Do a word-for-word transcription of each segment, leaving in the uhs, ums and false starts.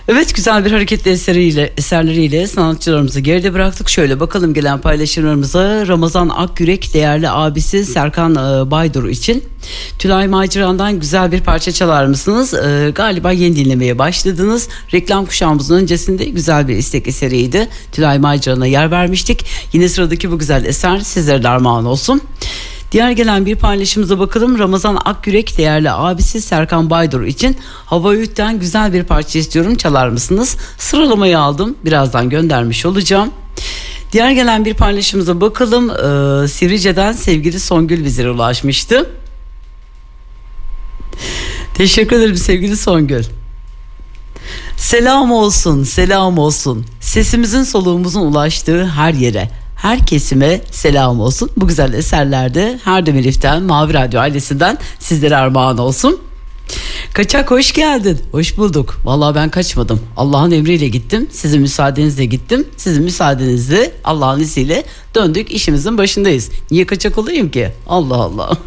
Evet, güzel bir hareketli eseriyle, eserleriyle sanatçılarımızı geride bıraktık. Şöyle bakalım gelen paylaşımlarımıza. Ramazan Akyürek değerli abisi Serkan e, Baydur için Tülay Maciran'dan güzel bir parça çalar mısınız? E, galiba yeni dinlemeye başladınız. Reklam kuşağımızın öncesinde güzel bir istek eseriydi. Tülay Maciran'a yer vermiştik. Yine sıradaki bu güzel eser sizlere de armağan olsun. Diğer gelen bir paylaşımıza bakalım. Ramazan Akyürek değerli abisi Serkan Baydur için Hava Öğüt'ten güzel bir parça istiyorum, çalar mısınız? Sıralamayı aldım, birazdan göndermiş olacağım. Diğer gelen bir paylaşımıza bakalım. Ee, Sivrice'den sevgili Songül bizlere ulaşmıştı. Teşekkür ederim sevgili Songül. Selam olsun, selam olsun. Sesimizin soluğumuzun ulaştığı her yere, her kesime selam olsun. Bu güzel eserlerde Herdem Elif'ten, Mavi Radyo ailesinden sizlere armağan olsun. Kaçak hoş geldin. Hoş bulduk. Vallahi ben kaçmadım. Allah'ın emriyle gittim. Sizin müsaadenizle gittim. Sizin müsaadenizle Allah'ın izniyle döndük. İşimizin başındayız. Niye kaçak olayım ki? Allah Allah.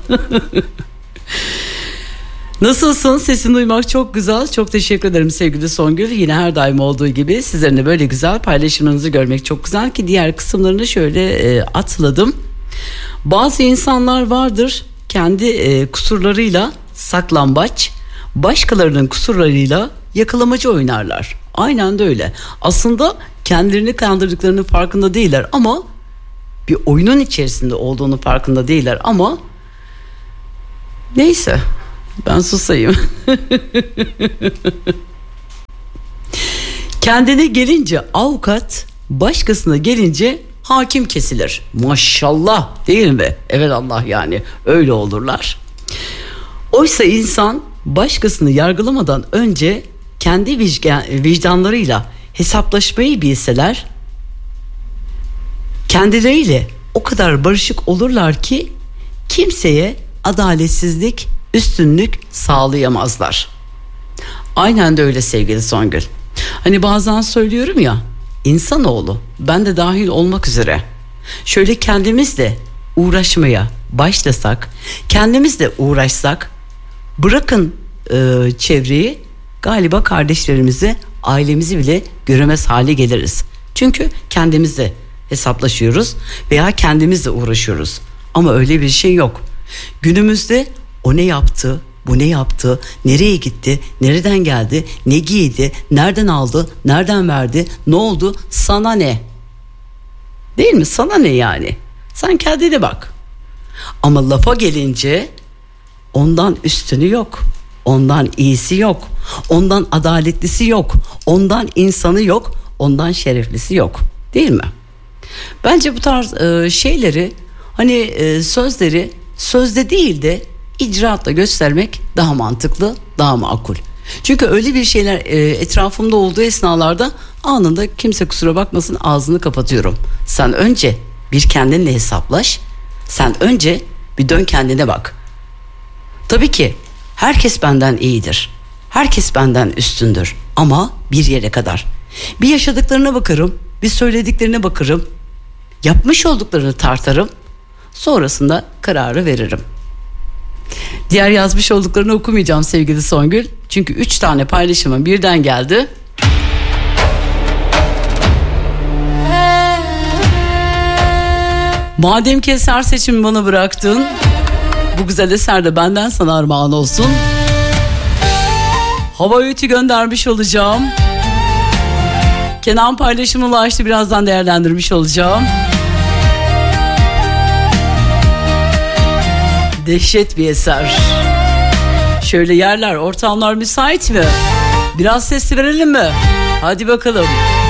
Nasılsın? Sesini duymak çok güzel. Çok teşekkür ederim sevgili Songül. Yine her daim olduğu gibi sizlerin de böyle güzel paylaşımlarınızı görmek çok güzel ki diğer kısımlarını şöyle e, atladım. Bazı insanlar vardır kendi e, kusurlarıyla saklambaç, başkalarının kusurlarıyla yakalamacı oynarlar. Aynen de öyle. Aslında kendilerini kandırdıklarının farkında değiller ama bir oyunun içerisinde olduğunu farkında değiller ama neyse. Ben susayım. Kendine gelince avukat, başkasına gelince hakim kesilir. Maşallah değil mi? Evet Allah, yani öyle olurlar. Oysa insan başkasını yargılamadan önce kendi vicdanlarıyla hesaplaşmayı bilseler, kendileriyle o kadar barışık olurlar ki kimseye adaletsizlik, üstünlük sağlayamazlar. Aynen de öyle sevgili Songül. Hani bazen söylüyorum ya, insanoğlu, ben de dahil olmak üzere, şöyle kendimizle uğraşmaya başlasak, kendimizle uğraşsak, bırakın e, çevreyi, galiba kardeşlerimizi, ailemizi bile göremez hale geliriz. Çünkü kendimizle hesaplaşıyoruz veya kendimizle uğraşıyoruz. Ama öyle bir şey yok. Günümüzde o ne yaptı, bu ne yaptı, nereye gitti, nereden geldi, ne giydi, nereden aldı, nereden verdi, ne oldu, sana ne? Değil mi? Sana ne yani? Sen kendine bak. Ama lafa gelince ondan üstünü yok, ondan iyisi yok, ondan adaletlisi yok, ondan insanı yok, ondan şereflisi yok. Değil mi? Bence bu tarz e, şeyleri, hani e, sözleri sözde değil de icraatla göstermek daha mantıklı, daha makul. Çünkü öyle bir şeyler e, etrafımda olduğu esnalarda anında kimse kusura bakmasın ağzını kapatıyorum. Sen önce bir kendinle hesaplaş. Sen önce bir dön kendine bak. Tabii ki herkes benden iyidir. Herkes benden üstündür. Ama bir yere kadar. Bir yaşadıklarına bakarım, bir söylediklerine bakarım. Yapmış olduklarını tartarım. Sonrasında kararı veririm. Diğer yazmış olduklarını okumayacağım sevgili Songül. Çünkü üç tane paylaşımım birden geldi. Madem ki eser seçimi bana bıraktın, bu güzel eser de benden sana armağan olsun. Hava Öğüt'ü göndermiş olacağım. Kenan paylaşımı ulaştı, birazdan değerlendirmiş olacağım. Dehşet bir eser. Şöyle yerler, ortamlar müsait mi? Biraz sesli verelim mi? Hadi bakalım.